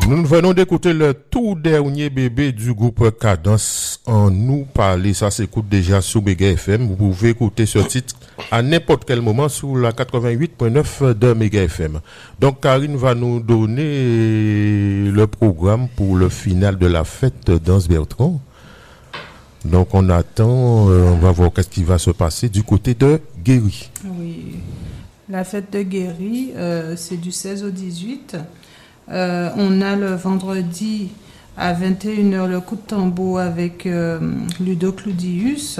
Nous venons d'écouter le tout dernier bébé du groupe Cadence en nous parler. Ça s'écoute déjà sur Méga FM. Vous pouvez écouter ce titre à n'importe quel moment sur la 88.9 de Méga FM. Donc Karine va nous donner le programme pour le final de la fête Danse Bertrand. Donc on attend, on va voir qu'est-ce qui va se passer du côté de Guéry. Oui, la fête de Guéry, c'est du 16 au 18. On a le vendredi à 21h le coup de tambour avec Ludo Claudius,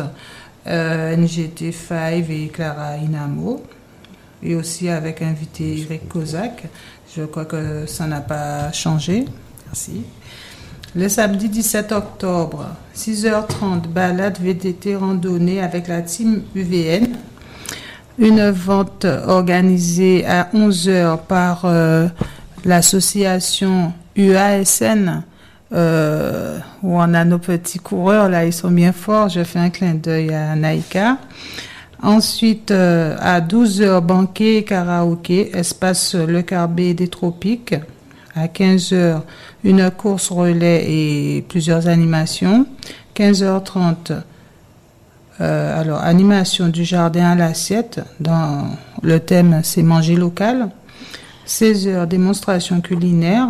NGT5 et Clara Inamo, et aussi avec invité Eric Kozak. Je crois que ça n'a pas changé. Merci. Le samedi 17 octobre, 6h30, balade VTT randonnée avec la team UVN. Une vente organisée à 11h par l'association UASN, où on a nos petits coureurs, là, ils sont bien forts. Je fais un clin d'œil à Naïka. Ensuite, à 12h, banquet et karaoké, espace Le Carbet des Tropiques. À 15h, une course relais et plusieurs animations. 15h30, alors animation du jardin à l'assiette. Dans le thème, c'est manger local. 16h, démonstration culinaire.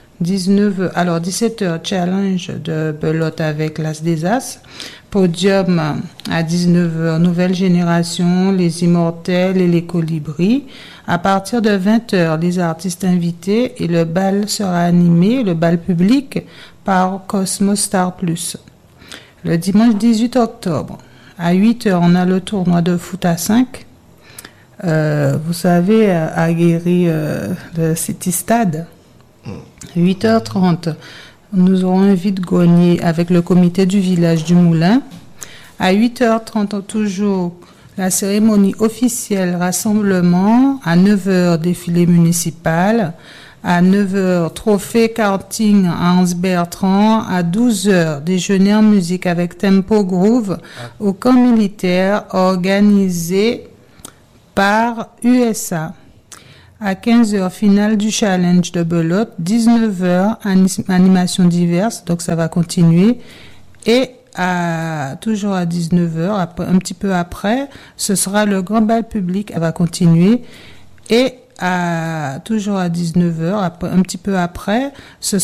17h, challenge de belote avec l'As des As. Podium à 19h, nouvelle génération, les immortels et les colibris. À partir de 20h, les artistes invités et le bal sera animé, le bal public, par Cosmos Star Plus. Le dimanche 18 octobre, à 8h, on a le tournoi de foot à 5. Vous savez, à Guéry, le City Stade. 8h30, nous aurons un vide-grenier avec le comité du village du Moulin. À 8h30, toujours la cérémonie officielle rassemblement. À 9h, défilé municipal. À 9h, trophée karting à Anse Bertrand. À 12h, déjeuner en musique avec Tempo Groove au camp militaire organisé par USA. À 15h, finale du challenge de belote. 19h, animation diverses, donc ça va continuer. Et toujours à 19h, un petit peu après, ce sera le grand bal public, elle va continuer. Et toujours à 19h, un petit peu après, ce